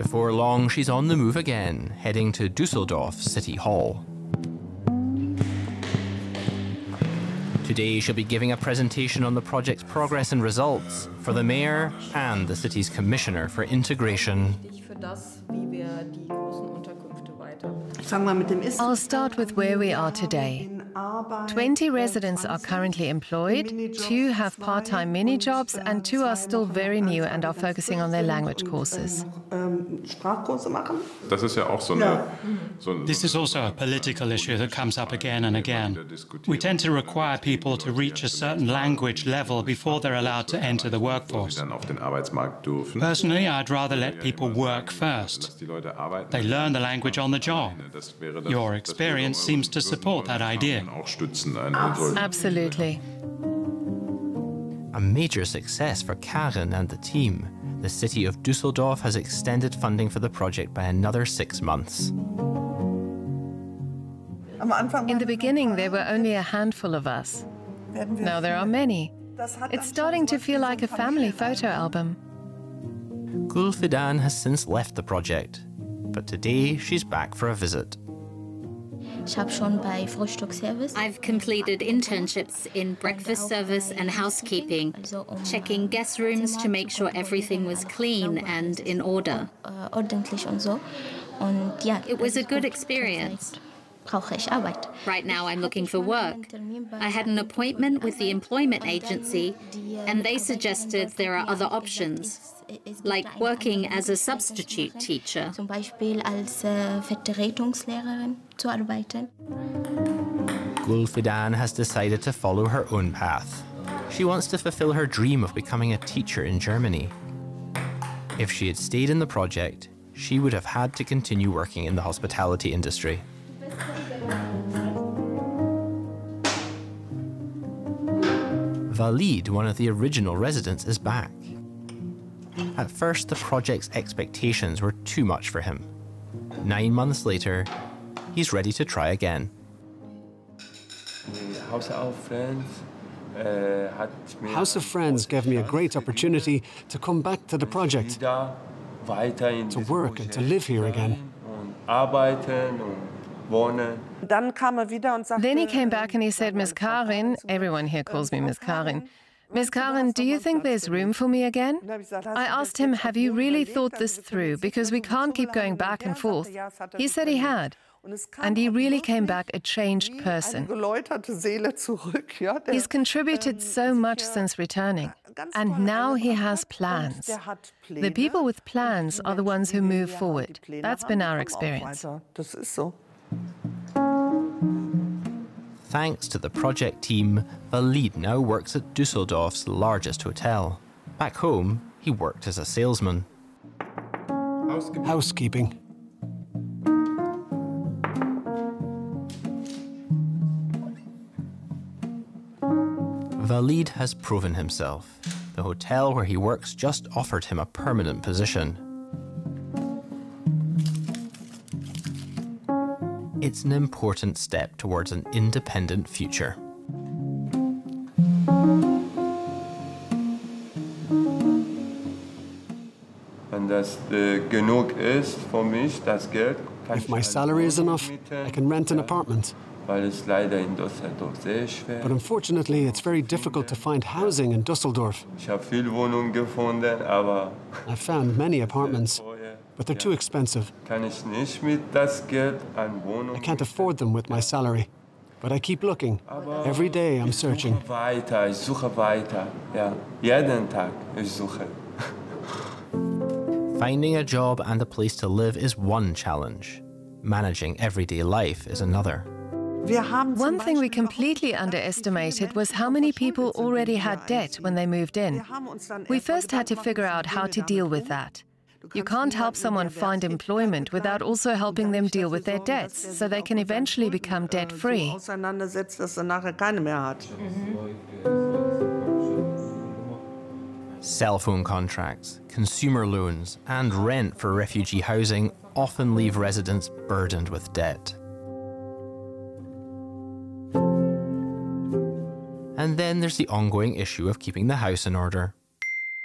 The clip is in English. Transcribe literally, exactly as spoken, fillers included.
Before long, she's on the move again, heading to Düsseldorf City Hall. Today, she'll be giving a presentation on the project's progress and results for the mayor and the city's commissioner for integration. I'll start with where we are today. twenty residents are currently employed, two have part-time mini-jobs, and two are still very new and are focusing on their language courses. This is also a political issue that comes up again and again. We tend to require people to reach a certain language level before they're allowed to enter the workforce. Personally, I'd rather let people work first. They learn the language on the job. Your experience seems to support that idea. Absolutely. A major success for Karen and the team. The city of Düsseldorf has extended funding for the project by another six months. In the beginning, there were only a handful of us. Now there are many. It's starting to feel like a family photo album. Gul Fidan has since left the project, but today she's back for a visit. I've completed internships in breakfast service and housekeeping, checking guest rooms to make sure everything was clean and in order. It was a good experience. Right now I'm looking for work. I had an appointment with the employment agency, and they suggested there are other options, like working as a substitute teacher. Gul Fidan has decided to follow her own path. She wants to fulfill her dream of becoming a teacher in Germany. If she had stayed in the project, she would have had to continue working in the hospitality industry. Walid, one of the original residents, is back. At first, the project's expectations were too much for him. Nine months later, he's ready to try again. House of Friends gave me a great opportunity to come back to the project, to work and to live here again. Then he came back and he said, Miss Karin, everyone here calls me Miss Karin, Miss Karin, do you think there's room for me again? I asked him, have you really thought this through? Because we can't keep going back and forth. He said he had. And he really came back a changed person. He's contributed so much since returning. And now he has plans. The people with plans are the ones who move forward. That's been our experience. Thanks to the project team, Walid now works at Düsseldorf's largest hotel. Back home, he worked as a salesman. Housekeeping. Walid has proven himself. The hotel where he works just offered him a permanent position. It's an important step towards an independent future. If my salary is enough, I can rent an apartment. But unfortunately, it's very difficult to find housing in Düsseldorf. I've found many apartments, but they're too expensive. I can't afford them with my salary, but I keep looking. Every day I'm searching. Finding a job and a place to live is one challenge. Managing everyday life is another. One thing we completely underestimated was how many people already had debt when they moved in. We first had to figure out how to deal with that. You can't help someone find employment without also helping them deal with their debts, so they can eventually become debt-free. Cell phone contracts, consumer loans, and rent for refugee housing often leave residents burdened with debt. And then there's the ongoing issue of keeping the house in order.